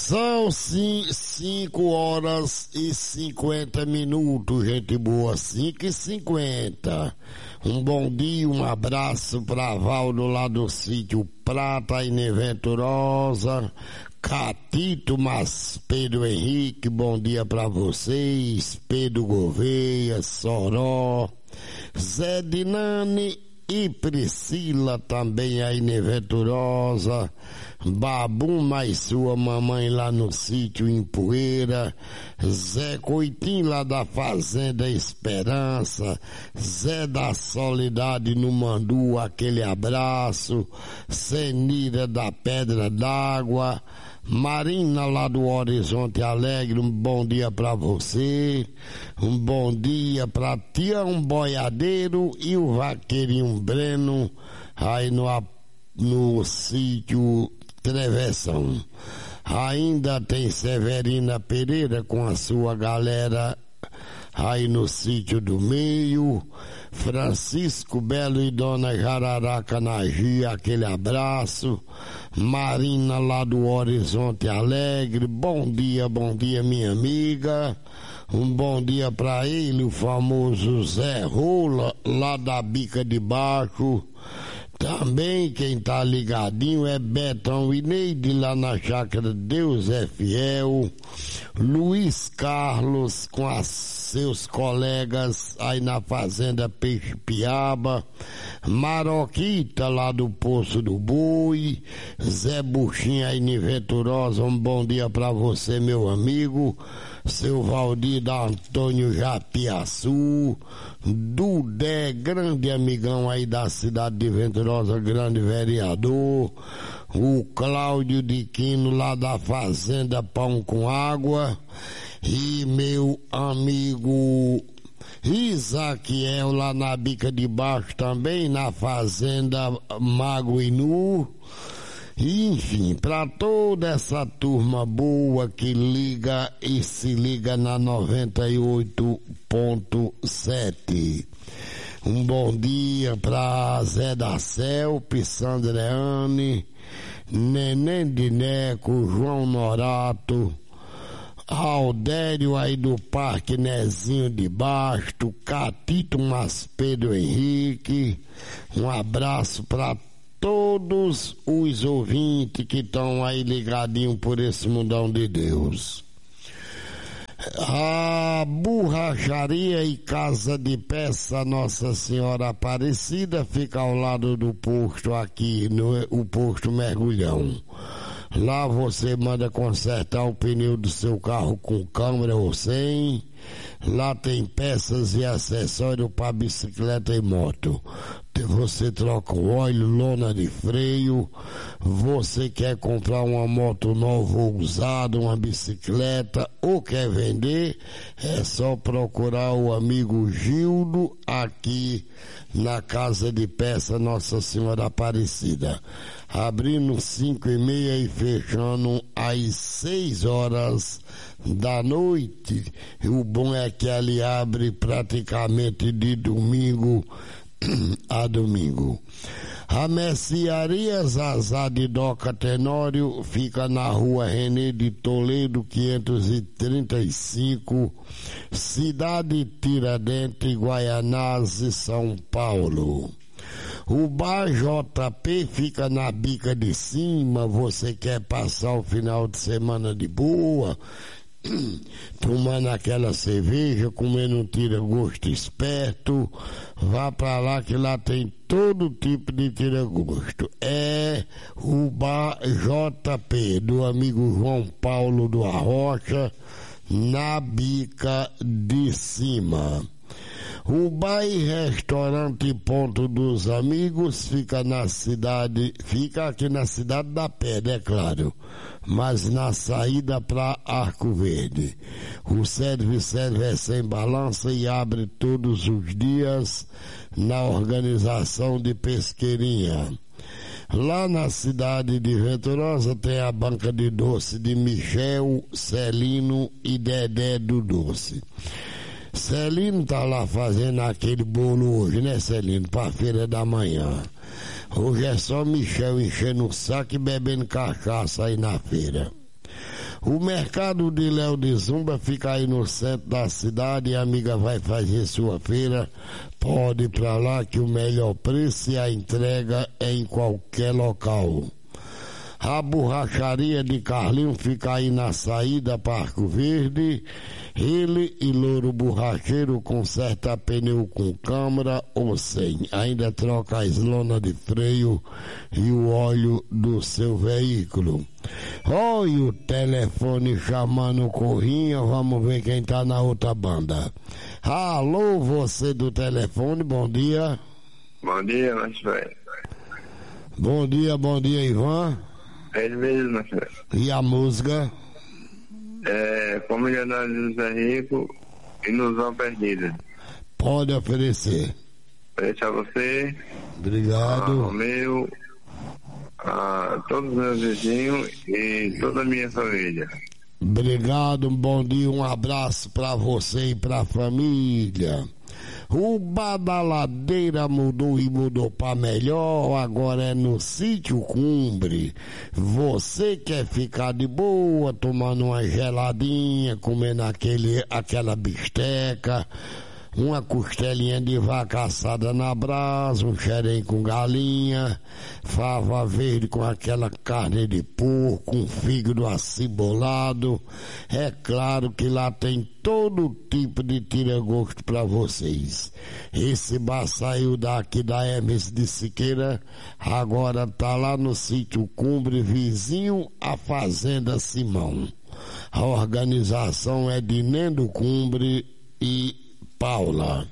São 5h50, gente boa, 5h50. Um bom dia, um abraço pra Valdo lá do sítio Prata, em Venturosa. Catito, mas Pedro Henrique, bom dia pra vocês. Pedro Gouveia, Soró, Zé Dinani e Priscila também aí em Venturosa. Babum, mais sua mamãe lá no sítio em Poeira, Zé Coitinho lá da Fazenda Esperança, Zé da Solidade no Mandu, aquele abraço, Senira da Pedra d'Água, Marina lá do Horizonte Alegre, um bom dia pra você, um bom dia pra Tião Boiadeiro e o Vaqueirinho Breno aí no sítio Travessão. Ainda tem Severina Pereira com a sua galera aí no sítio do Meio, Francisco Belo e Dona Jararaca Nagia, aquele abraço, Marina lá do Horizonte Alegre, bom dia minha amiga, um bom dia pra ele, o famoso Zé Rola lá da Bica de Baixo. Também quem tá ligadinho é Betão e Neide lá na Chácara Deus é Fiel, Luiz Carlos com seus colegas aí na Fazenda Peixe Piaba, Maroquita lá do Poço do Boi, Zé Buchinha aí em Venturosa, um bom dia pra você meu amigo, seu Valdir da Antônio Japiaçu, Dudé, grande amigão aí da cidade de Venturosa, grande vereador, o Cláudio de Quino lá da Fazenda Pão com Água, e meu amigo Isaquiel lá na Bica de Baixo também, na Fazenda Mago Inu. Enfim, para toda essa turma boa que liga e se liga na 98.7. Um bom dia para Zé da Celpe, Sandreane, Neném de Neco, João Norato, Aldério aí do Parque Nezinho de Basto, Catito mas Pedro Henrique. Um abraço para todos os ouvintes que estão aí ligadinhos por esse mundão de Deus. A borracharia e casa de peça Nossa Senhora Aparecida fica ao lado do posto aqui, o posto Mergulhão. Lá você manda consertar o pneu do seu carro com câmera ou sem. Lá tem peças e acessórios para bicicleta e moto. Você troca o óleo, lona de freio. Você quer comprar uma moto nova ou usada, uma bicicleta ou quer vender, é só procurar o amigo Gildo aqui na Casa de Peça Nossa Senhora Aparecida. Abrindo 5h30 e fechando às 6h da noite. E o bom é que ali abre praticamente de domingo a domingo. A mercearia Zazá de Doca Tenório fica na rua René de Toledo 535, cidade Tiradentes, Guaianazes, São Paulo. O Bar JP fica na Bica de Cima. Você quer passar o final de semana de boa, tomando aquela cerveja, comendo um tira-gosto esperto, vá pra lá que lá tem todo tipo de tira-gosto. É o Bar JP do amigo João Paulo do Arrocha, na Bica de Cima. O bar e restaurante Ponto dos Amigos fica aqui na cidade da Pedra, é claro, mas na saída para Arco Verde. O serviço é sem balança e abre todos os dias na organização de Pesqueirinha. Lá na cidade de Venturosa tem a banca de doce de Michel, Celino e Dedé do Doce. Celino tá lá fazendo aquele bolo hoje, né, Celino? Pra feira da manhã. Hoje é só Michel enchendo o saco e bebendo cachaça aí na feira. O mercado de Léo de Zumba fica aí no centro da cidade e a amiga vai fazer sua feira. Pode ir pra lá que o melhor preço e a entrega é em qualquer local. A borracharia de Carlinho fica aí na saída Parco Verde. Ele e Louro Borracheiro conserta pneu com câmara ou sem. Ainda troca as lonas de freio e o óleo do seu veículo. Olha o telefone chamando o Corrinha. Vamos ver quem tá na outra banda. Alô, você do telefone, bom dia. Bom dia, mas velho. Bom dia, Ivan. É ele mesmo, mas velho. E a música? Como milionário José Rico, ilusão perdida. Pode oferecer. Ofereço a você, Obrigado. ao meu, a todos os meus vizinhos e toda a minha família. Obrigado, um bom dia, um abraço pra você e pra família. O Badaladeira mudou e mudou pra melhor, agora é no Sítio Cumbre. Você quer ficar de boa, tomando uma geladinha, comendo aquela bisteca, uma costelinha de vaca assada na brasa, um xerém com galinha, fava verde com aquela carne de porco, um fígado acebolado. É claro que lá tem todo tipo de tira-gosto para vocês. Esse bar saiu daqui da Hermes de Siqueira, agora tá lá no Sítio Cumbre, vizinho à Fazenda Simão. A organização é de Nendo Cumbre e Paula.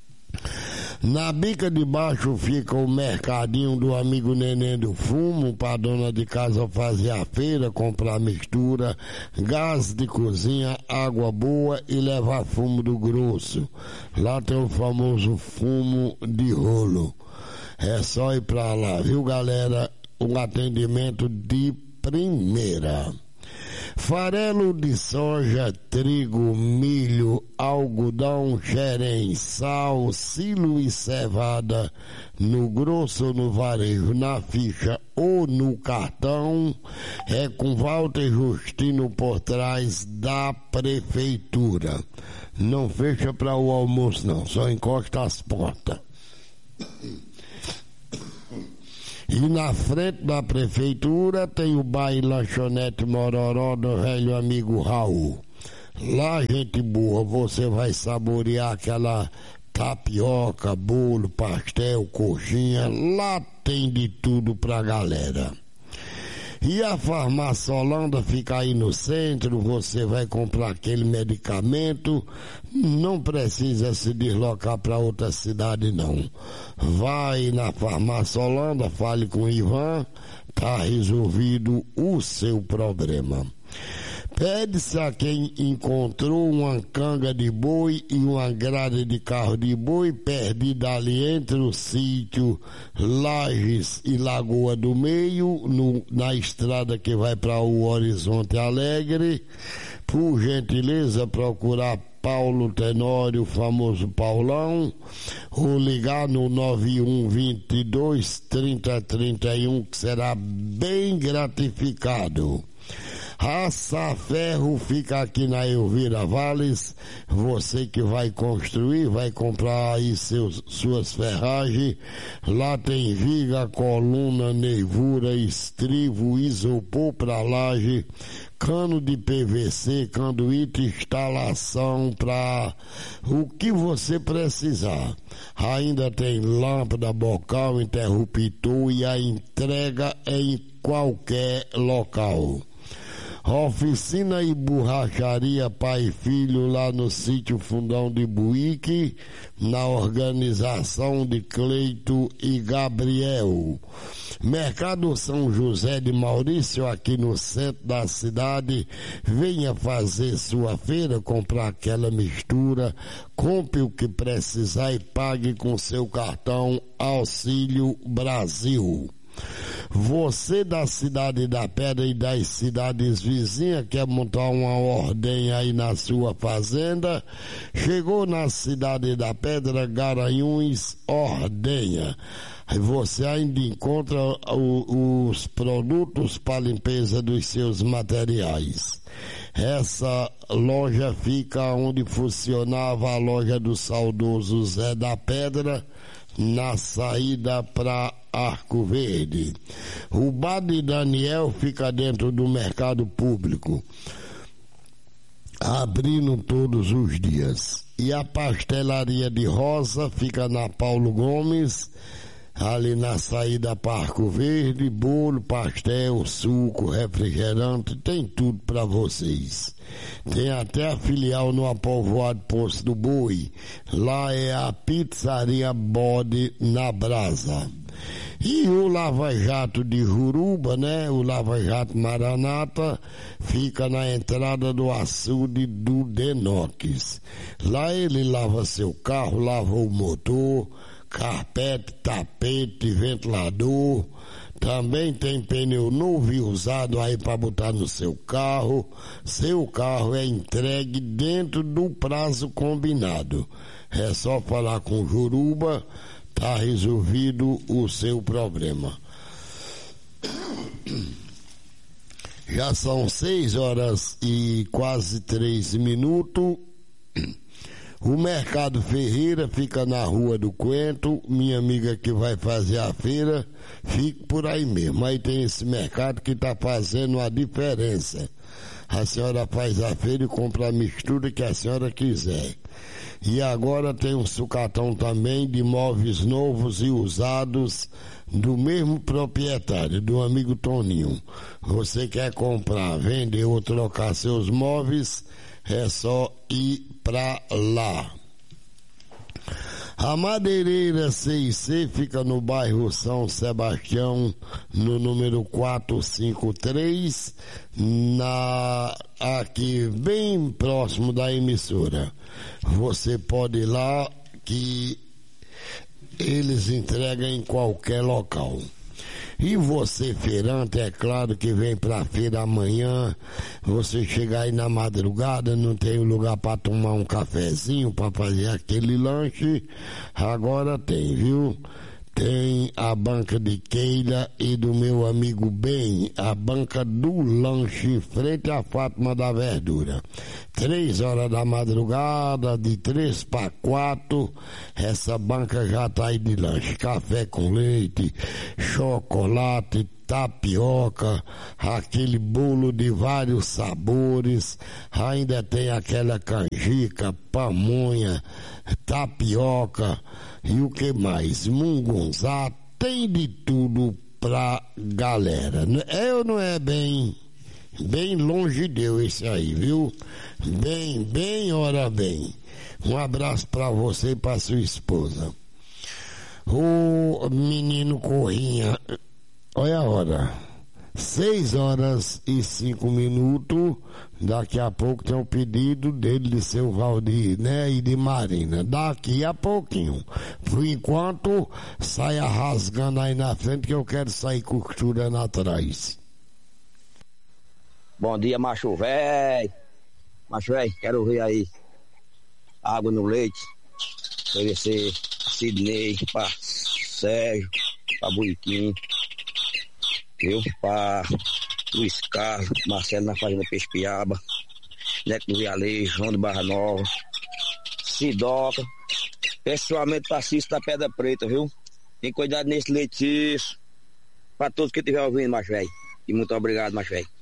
Na bica de baixo fica o mercadinho do amigo Neném do Fumo, para dona de casa fazer a feira, comprar mistura, gás de cozinha, água boa e levar fumo do grosso. Lá tem o famoso fumo de rolo. É só ir pra lá, viu, galera? Um atendimento de primeira. Farelo de soja, trigo, milho, algodão, xerém, sal, silo e cevada, no grosso ou no varejo, na ficha ou no cartão, é com Walter Justino por trás da prefeitura. Não fecha para o almoço não, só encosta as portas. E na frente da prefeitura tem o bar e lanchonete Mororó do velho amigo Raul. Lá, gente boa, você vai saborear aquela tapioca, bolo, pastel, coxinha. Lá tem de tudo pra galera. E a farmácia Holanda fica aí no centro, você vai comprar aquele medicamento, não precisa se deslocar para outra cidade não. Vai na farmácia Holanda, fale com o Ivan, tá resolvido o seu problema. Pede-se a quem encontrou uma canga de boi e uma grade de carro de boi perdida ali entre o sítio Lages e Lagoa do Meio, na estrada que vai para o Horizonte Alegre. Por gentileza, procurar Paulo Tenório, famoso Paulão, ou ligar no 9122-3031, que será bem gratificado. Raça Ferro fica aqui na Elvira Valles. Você que vai construir, vai comprar aí suas ferragens. Lá tem viga, coluna, neivura, estrivo, isopor para laje, cano de PVC, canduíte, instalação para o que você precisar. Ainda tem lâmpada, bocal, interruptor e a entrega é em qualquer local. Oficina e borracharia pai e filho lá no sítio Fundão de Buíque, na organização de Cleito e Gabriel. Mercado São José de Maurício, aqui no centro da cidade. Venha fazer sua feira, comprar aquela mistura, compre o que precisar e pague com seu cartão Auxílio Brasil. Você da cidade da Pedra e das cidades vizinhas quer montar uma ordem aí na sua fazenda? Chegou na cidade da Pedra, Garanhuns, Ordenha. Você ainda encontra os produtos para limpeza dos seus materiais. Essa loja fica onde funcionava a loja do saudoso Zé da Pedra, na saída para Arco Verde. O bar de Daniel fica dentro do mercado público, abrindo todos os dias. E a pastelaria de Rosa fica na Paulo Gomes, ali na saída para Arco Verde. Bolo, pastel, suco, refrigerante, tem tudo para vocês. Tem até a filial no Apovoado Poço do Boi. Lá é a Pizzaria Bode na Brasa. E o Lava Jato de Juruba, né? O Lava Jato Maranata fica na entrada do açude do Denox. Lá ele lava seu carro, lava o motor, carpete, tapete, ventilador. Também tem pneu novo e usado aí para botar no seu carro. Seu carro é entregue dentro do prazo combinado. É só falar com o Juruba, tá resolvido o seu problema. Já são 6 horas e quase 3 minutos. O Mercado Ferreira fica na Rua do Coentro. Minha amiga que vai fazer a feira, fica por aí mesmo. Aí tem esse mercado que está fazendo a diferença. A senhora faz a feira e compra a mistura que a senhora quiser. E agora tem um sucatão também de móveis novos e usados do mesmo proprietário, do amigo Toninho. Você quer comprar, vender ou trocar seus móveis, é só ir pra lá. A Madeireira C&C fica no bairro São Sebastião, no número 453, aqui bem próximo da emissora. Você pode ir lá que eles entregam em qualquer local. E você, feirante, é claro que vem pra feira amanhã, você chegar aí na madrugada, não tem lugar pra tomar um cafezinho, pra fazer aquele lanche, agora tem, viu? Tem a banca de Keila e do meu amigo Ben, a banca do lanche, em frente à Fátima da Verdura. 3 horas da madrugada, de 3 para 4, essa banca já tá aí de lanche. Café com leite, chocolate, tapioca, aquele bolo de vários sabores, ainda tem aquela canjica, pamonha, tapioca e o que mais? Mungunzá, tem de tudo pra galera. É ou não é bem longe deu esse aí, viu? Ora bem. Um abraço pra você e pra sua esposa. O menino Corrinha, olha a hora, 6 horas e 5 minutos, daqui a pouco tem um pedido dele, de seu Valdir, né, e de Marina, daqui a pouquinho. Por enquanto, saia rasgando aí na frente que eu quero sair costurando atrás. Bom dia, macho velho. Macho velho, quero ver aí água no leite, oferecer Sidney, pra Sérgio, pra Buiquim, eu pra Luiz Carlos, Marcelo na Fazenda Peixe-Piaba, Neto do Vialejo, João de Barra Nova, Sidoca, pessoalmente pra Cício da Pedra Preta, viu? Tem cuidado nesse leite, pra todos que estiver ouvindo, macho velho. E muito obrigado, macho velho.